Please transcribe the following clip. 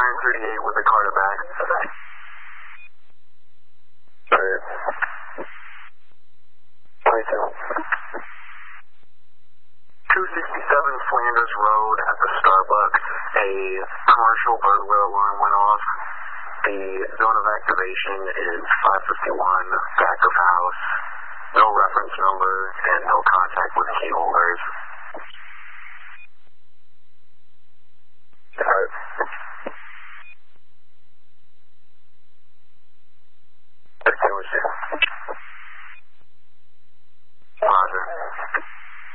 3938 with the Carter back. Sure. 22. 267 Flanders Road at the Starbucks. A commercial burglar alarm went off. The zone of activation is 551 back of house. No reference number and no contact with key holders.